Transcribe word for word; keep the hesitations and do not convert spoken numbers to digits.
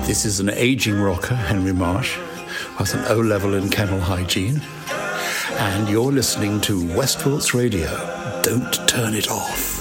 This is an ageing rocker, Henry Marsh, with an O-level in kennel hygiene. And you're listening to Westpilts Radio. Don't turn it off.